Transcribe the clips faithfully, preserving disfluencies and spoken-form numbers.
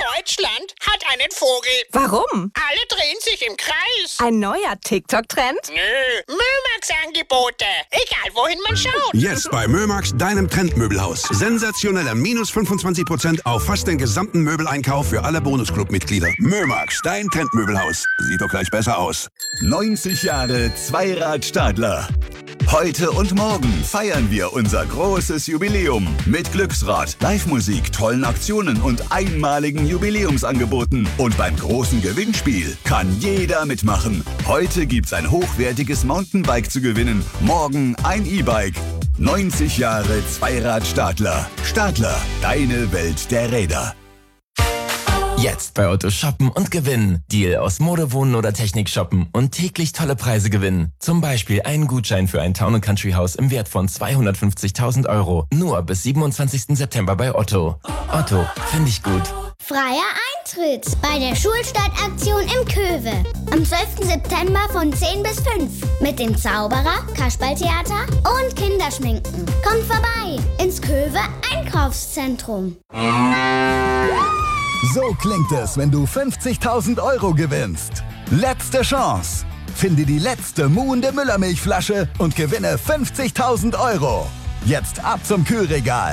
Deutschland hat einen Vogel. Warum? Alle drehen sich im Kreis. Ein neuer TikTok-Trend? Nö, Mömax-Angebote. Egal, wohin man schaut. Jetzt bei Mömax, deinem Trendmöbelhaus. Sensationeller minus fünfundzwanzig Prozent auf fast den gesamten Möbeleinkauf für alle Bonusclub-Mitglieder. Mömax, dein Trendmöbelhaus. Sieht doch gleich besser aus. neunzig Jahre Zweirad-Stadler. Heute und morgen feiern wir unser großes Jubiläum mit Glücksrad, Live-Musik, tollen Aktionen und einmaligen Jubiläumsangeboten. Und beim großen Gewinnspiel kann jeder mitmachen. Heute gibt's ein hochwertiges Mountainbike zu gewinnen, morgen ein E-Bike. neunzig Jahre Zweirad Stadler. Stadler, deine Welt der Räder. Jetzt bei Otto shoppen und gewinnen. Deal aus Mode, Wohnen oder Technik shoppen und täglich tolle Preise gewinnen. Zum Beispiel einen Gutschein für ein Town and Country Haus im Wert von zweihundertfünfzigtausend Euro. Nur bis siebenundzwanzigsten September bei Otto. Otto, finde ich gut. Freier Eintritt bei der Schulstartaktion im Köwe. Am zwölften September von zehn bis fünf. Mit dem Zauberer, Kasperltheater und Kinderschminken. Kommt vorbei ins Köwe Einkaufszentrum. So klingt es, wenn du fünfzigtausend Euro gewinnst. Letzte Chance. Finde die letzte muhende Müllermilchflasche und gewinne fünfzigtausend Euro. Jetzt ab zum Kühlregal.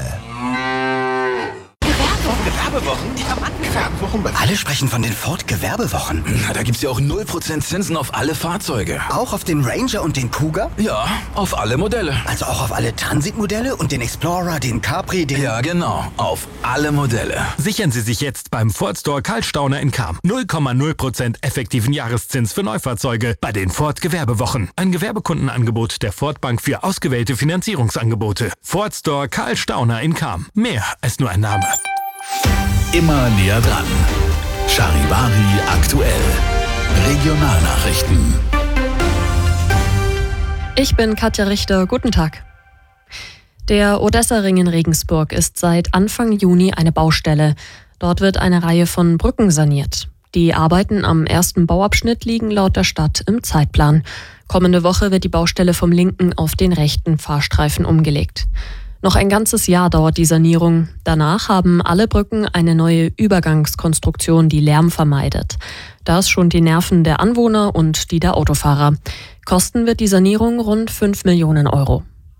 Gewerbewochen? Ich hab Gewerbewochen. Alle sprechen von den Ford-Gewerbewochen. Na, da gibt's ja auch null Prozent Zinsen auf alle Fahrzeuge. Auch auf den Ranger und den Kuga? Ja, auf alle Modelle. Also auch auf alle Transitmodelle und den Explorer, den Capri, den... Ja, genau. Auf alle Modelle. Sichern Sie sich jetzt beim Ford Store Karl Stauner in Cham. null Komma null Prozent effektiven Jahreszins für Neufahrzeuge bei den Ford Gewerbewochen. Ein Gewerbekundenangebot der Ford Bank für ausgewählte Finanzierungsangebote. Ford Store Karl Stauner in Cham. Mehr als nur ein Name. Immer näher dran. Charivari aktuell. Regionalnachrichten. Ich bin Katja Richter. Guten Tag. Der Odessa-Ring in Regensburg ist seit Anfang Juni eine Baustelle. Dort wird eine Reihe von Brücken saniert. Die Arbeiten am ersten Bauabschnitt liegen laut der Stadt im Zeitplan. Kommende Woche wird die Baustelle vom linken auf den rechten Fahrstreifen umgelegt. Noch ein ganzes Jahr dauert die Sanierung. Danach haben alle Brücken eine neue Übergangskonstruktion, die Lärm vermeidet. Das schont die Nerven der Anwohner und die der Autofahrer. Kosten wird die Sanierung rund fünf Millionen Euro.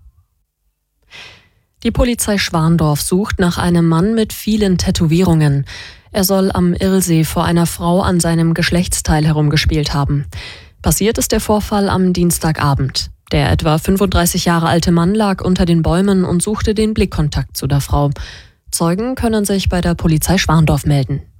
Die Polizei Schwandorf sucht nach einem Mann mit vielen Tätowierungen. Er soll am Irlsee vor einer Frau an seinem Geschlechtsteil herumgespielt haben. Passiert ist der Vorfall am Dienstagabend. Der etwa fünfunddreißig Jahre alte Mann lag unter den Bäumen und suchte den Blickkontakt zu der Frau. Zeugen können sich bei der Polizei Schwandorf melden.